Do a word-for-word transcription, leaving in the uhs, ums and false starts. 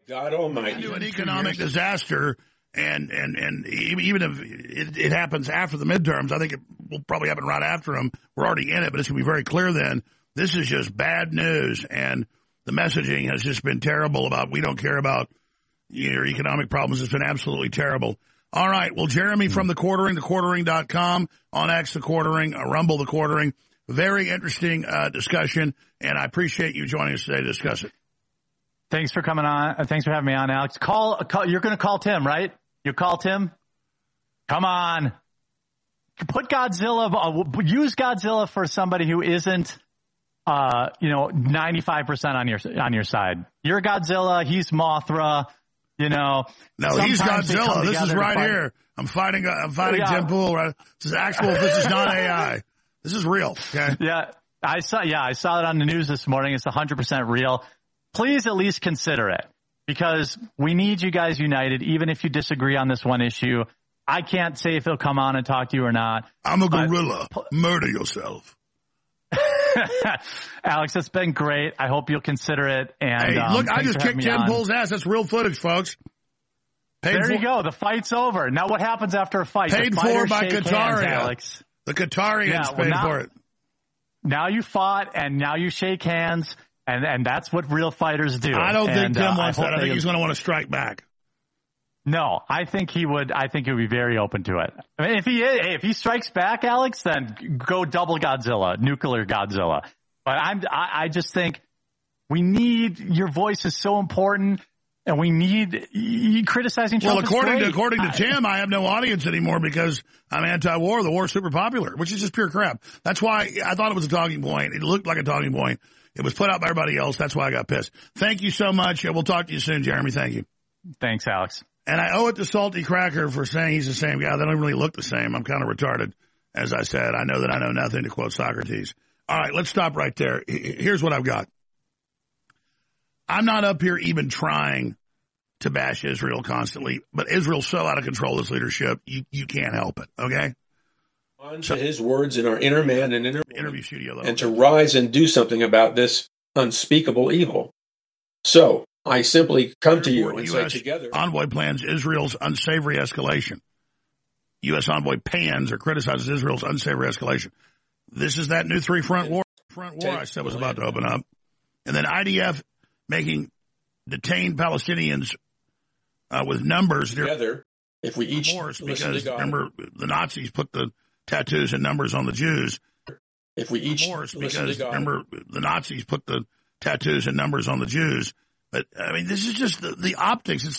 God Almighty. Into an economic disaster, and, and, and even if it, it happens after the midterms, I think it will probably happen right after them. We're already in it, but it's going to be very clear then. This is just bad news, and the messaging has just been terrible about we don't care about your economic problems. It's been absolutely terrible. All right, well, Jeremy from The Quartering, the quartering dot com, on X, The Quartering, uh, Rumble, The Quartering. Very interesting uh, discussion, and I appreciate you joining us today to discuss it. Thanks for coming on. Uh, thanks for having me on, Alex. Call, call you're going to call Tim, right? You call Tim? Come on. Put Godzilla, uh, use Godzilla for somebody who isn't, uh, you know, ninety-five percent on your on your side. You're Godzilla, he's Mothra, you know. No, he's Godzilla. This is right here. I'm fighting, I'm fighting yeah. Tim Pool, right? This is actual, this is not A I. This is real, okay? Yeah, I saw, yeah, I saw it on the news this morning. It's one hundred percent real. Please at least consider it, because we need you guys united, even if you disagree on this one issue. I can't say if he'll come on and talk to you or not. I'm a gorilla. But, Murder yourself. Alex, it's been great. I hope you'll consider it. And hey, um, look, I just kicked Tim Pool's ass. That's real footage, folks. Paid there for, you go. The fight's over. Now what happens after a fight? Paid for by Qataria. Alex. The Qatarians yeah, well, paid now, for it. Now you fought, and now you shake hands. And and that's what real fighters do. I don't and, think Tim uh, wants I that. I think he's going to want to strike back. No, I think he would. I think he would be very open to it. I mean, if he hey, if he strikes back, Alex, then go double Godzilla, nuclear Godzilla. But I'm I, I just think we need your voice is so important, and we need you criticizing Trump. Well, according to according to Tim, I have no audience anymore because I'm anti-war. The war's super popular, which is just pure crap. That's why I thought it was a talking point. It looked like a talking point. It was put out by everybody else. That's why I got pissed. Thank you so much. We'll talk to you soon, Jeremy. Thank you. Thanks, Alex. And I owe it to Salty Cracker for saying he's the same guy. They don't really look the same. I'm kind of retarded. As I said, I know that I know nothing, to quote Socrates. All right, let's stop right there. Here's what I've got. I'm not up here even trying to bash Israel constantly, but Israel's so out of control, this leadership, you, you can't help it, okay? On to his words in our inner man and inner interview studio, and to rise and do something about this unspeakable evil. So I simply come to you and say together. Envoy plans Israel's unsavory escalation. U S envoy pans or criticizes Israel's unsavory escalation. This is that new three front war. Front war I said was about to open up, and then I D F making detained Palestinians uh, with numbers together. If we each listen because to God. Remember the Nazis put the tattoos and numbers on the Jews. If we each remorse, listen because to God. Remember the Nazis put the tattoos and numbers on the Jews. But I mean, this is just the, the optics. It's